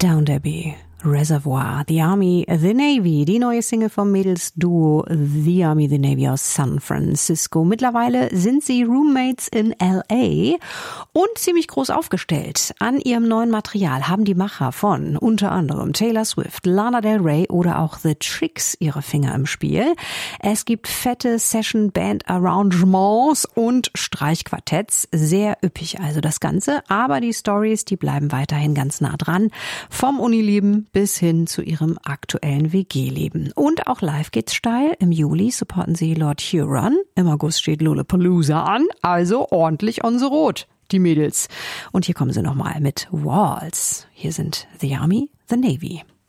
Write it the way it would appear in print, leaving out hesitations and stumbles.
Down Debbie, Reservoir, The Army, The Navy, die neue Single vom Mädelsduo The Army, The Navy aus San Francisco. Mittlerweile sind sie Roommates in L.A. und ziemlich groß aufgestellt. An ihrem neuen Material haben die Macher von unter anderem Taylor Swift, Lana Del Rey oder auch The Tricks ihre Finger im Spiel. Es gibt fette Session-Band-Arrangements und Streichquartetts. Sehr üppig also das Ganze, aber die Stories, die bleiben weiterhin ganz nah dran. Vom Unileben bis hin zu ihrem aktuellen WG-Leben. Und auch live geht's steil. Im Juli supporten sie Lord Huron. Im August steht Lollapalooza an. Also ordentlich on the road, die Mädels. Und hier kommen sie nochmal mit Walls. Hier sind The Army, The Navy.